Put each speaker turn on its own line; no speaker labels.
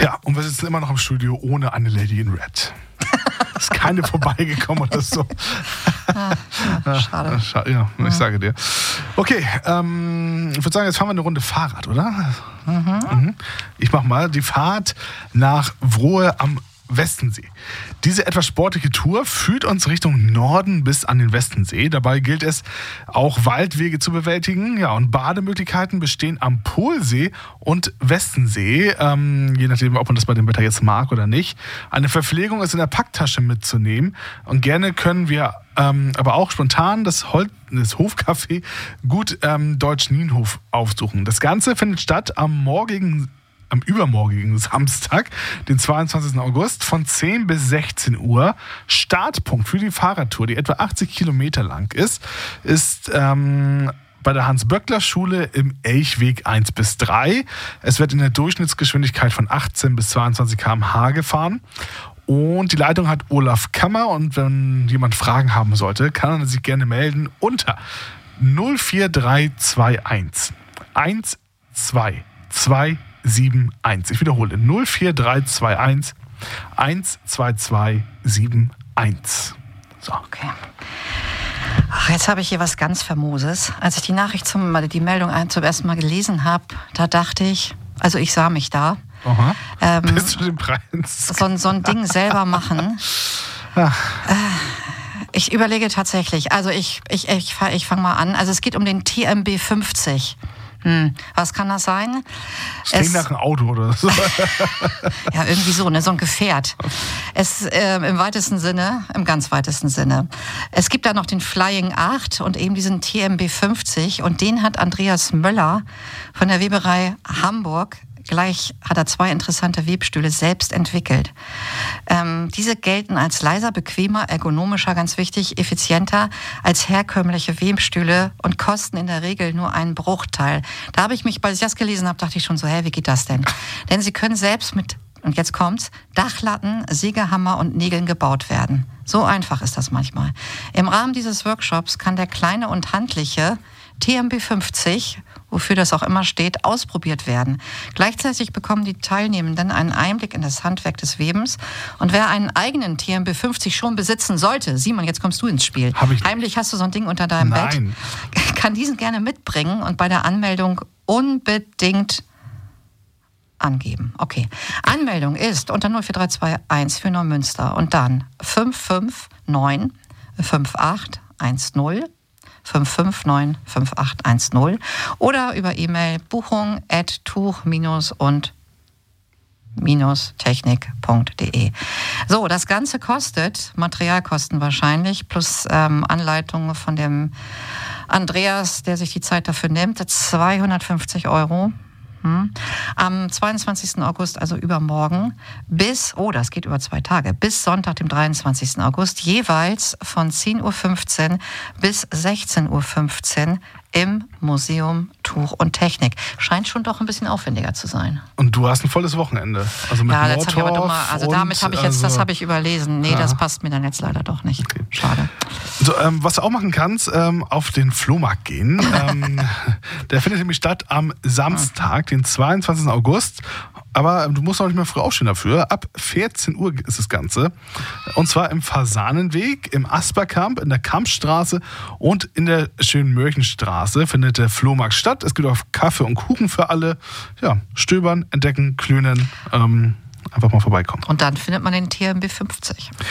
Ja, und wir sitzen immer noch im Studio ohne eine Lady in Red. Ist keine vorbeigekommen oder so.
Schade.
Ja, ich sage dir. Okay, ich würde sagen, jetzt fahren wir eine Runde Fahrrad, oder? Mhm. Ich mache mal die Fahrt nach Wrohe am Westensee. Diese etwas sportliche Tour führt uns Richtung Norden bis an den Westensee. Dabei gilt es, auch Waldwege zu bewältigen. Ja, und Bademöglichkeiten bestehen am Polsee und Westensee, je nachdem, ob man das bei dem Wetter jetzt mag oder nicht. Eine Verpflegung ist in der Packtasche mitzunehmen. Und gerne können wir aber auch spontan das Hofcafé Gut Deutsch Nienhof aufsuchen. Das Ganze findet statt am übermorgigen Samstag, den 22. August von 10 bis 16 Uhr. Startpunkt für die Fahrradtour, die etwa 80 Kilometer lang ist bei der Hans-Böckler-Schule im Elchweg 1 bis 3. Es wird in der Durchschnittsgeschwindigkeit von 18 bis 22 km/h gefahren. Und die Leitung hat Olaf Kammer. Und wenn jemand Fragen haben sollte, kann er sich gerne melden unter 04321 12271. Ich wiederhole, 04321 12271. So.
Okay. Ach, jetzt habe ich hier was ganz Famoses. Als ich die Meldung zum ersten Mal gelesen habe, da dachte ich, also ich sah mich da.
Bist du den Preis?
So ein Ding selber machen. Ich überlege tatsächlich, also ich fange mal an. Also es geht um den TMB 50. Was kann das sein?
Klingt nach einem Auto oder so.
Ja, irgendwie so ein Gefährt. Im ganz weitesten Sinne. Es gibt da noch den Flying 8 und eben diesen TMB 50 und den hat Andreas Möller von der Weberei Hamburg. Gleich hat er 2 interessante Webstühle selbst entwickelt. Diese gelten als leiser, bequemer, ergonomischer, ganz wichtig, effizienter als herkömmliche Webstühle und kosten in der Regel nur einen Bruchteil. Da habe ich mich, als ich das gelesen habe, dachte ich schon so, wie geht das denn? Denn sie können selbst mit, und jetzt kommt's, Dachlatten, Sägehammer und Nägeln gebaut werden. So einfach ist das manchmal. Im Rahmen dieses Workshops kann der kleine und handliche TMB 50, wofür das auch immer steht, ausprobiert werden. Gleichzeitig bekommen die Teilnehmenden einen Einblick in das Handwerk des Webens. Und wer einen eigenen TMB 50 schon besitzen sollte, Simon, jetzt kommst du ins Spiel. Heimlich hast du so ein Ding unter deinem Bett. Kann diesen gerne mitbringen und bei der Anmeldung unbedingt angeben. Okay. Anmeldung ist unter 04321 für Neumünster und dann 559 5810 559 5810 oder über E-Mail buchung@tuch-und-technik.de. So, das Ganze kostet, Materialkosten wahrscheinlich, plus Anleitungen von dem Andreas, der sich die Zeit dafür nimmt, 250 €. Am 22. August, also übermorgen, das geht über 2 Tage, bis Sonntag, dem 23. August, jeweils von 10.15 Uhr bis 16.15 Uhr im Museum Tuch und Technik. Scheint schon doch ein bisschen aufwendiger zu sein.
Und du hast ein volles Wochenende. Also mit
das habe ich aber das habe ich überlesen. Nee, das passt mir dann jetzt leider doch nicht. Okay. Schade.
So, was du auch machen kannst, auf den Flohmarkt gehen. Der findet nämlich statt am Samstag, den 22. August. Aber du musst auch nicht mehr früh aufstehen dafür. Ab 14 Uhr ist das Ganze. Und zwar im Fasanenweg, im Asperkamp, in der Kampstraße und in der Schönmörchenstraße findet der Flohmarkt statt. Es gibt auch Kaffee und Kuchen für alle. Ja, stöbern, entdecken, klönen, einfach mal vorbeikommen.
Und dann findet man den TMB 50.